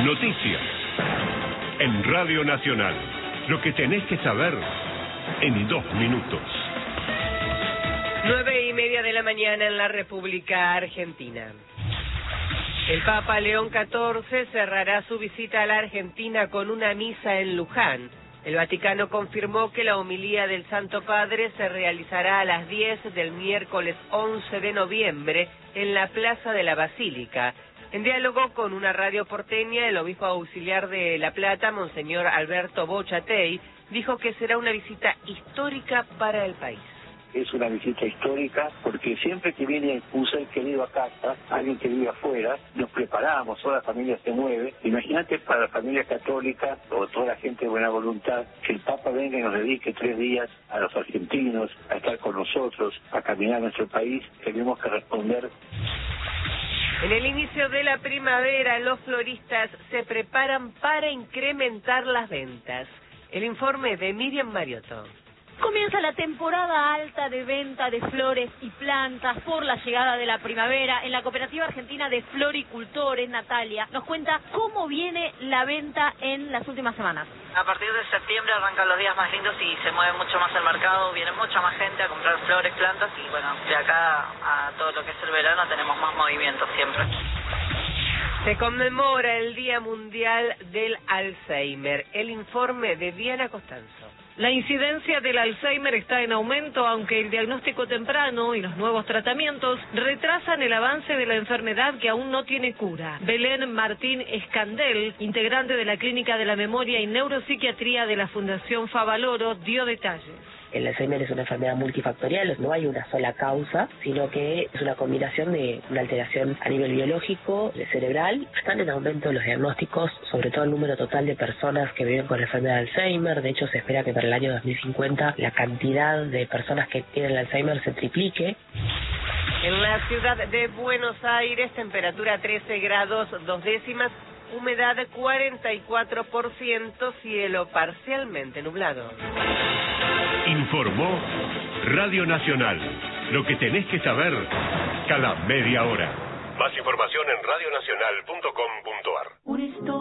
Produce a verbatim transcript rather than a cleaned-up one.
Noticias. En Radio Nacional. Lo que tenés que saber en dos minutos. Nueve y media de la mañana en la República Argentina. El Papa León catorce cerrará su visita a la Argentina con una misa en Luján. El Vaticano confirmó que la homilía del Santo Padre se realizará a las diez del miércoles once de noviembre en la Plaza de la Basílica. En diálogo con una radio porteña, el obispo auxiliar de La Plata, Monseñor Alberto Bochatey, dijo que será una visita histórica para el país. Es una visita histórica porque siempre que viene un ser querido a casa, alguien que vive afuera, nos preparamos, toda la familia se mueve. Imagínate para la familia católica o toda la gente de buena voluntad que el Papa venga y nos dedique tres días a los argentinos, a estar con nosotros, a caminar nuestro país. Tenemos que responder. En el inicio de la primavera, los floristas se preparan para incrementar las ventas. El informe de Miriam Mariotto. Comienza la temporada alta de venta de flores y plantas por la llegada de la primavera. En la Cooperativa Argentina de Floricultores, Natalia nos cuenta cómo viene la venta en las últimas semanas. A partir de septiembre arrancan los días más lindos y se mueve mucho más el mercado, viene mucha más gente a comprar flores, plantas y bueno, de acá a todo lo que es el verano tenemos más movimiento siempre. Se conmemora el Día Mundial del Alzheimer. El informe de Diana Costanzo. La incidencia del Alzheimer está en aumento, aunque el diagnóstico temprano y los nuevos tratamientos retrasan el avance de la enfermedad que aún no tiene cura. Belén Martín Escandel, integrante de la Clínica de la Memoria y Neuropsiquiatría de la Fundación Favaloro, dio detalles. El Alzheimer es una enfermedad multifactorial, no hay una sola causa, sino que es una combinación de una alteración a nivel biológico, cerebral. Están en aumento los diagnósticos, sobre todo el número total de personas que viven con la enfermedad de Alzheimer. De hecho, se espera que para el año dos mil cincuenta la cantidad de personas que tienen el Alzheimer se triplique. En la ciudad de Buenos Aires, temperatura trece grados dos décimas, humedad cuarenta y cuatro por ciento, cielo parcialmente nublado. Informó Radio Nacional. Lo que tenés que saber cada media hora. Más información en radio nacional punto com punto ar.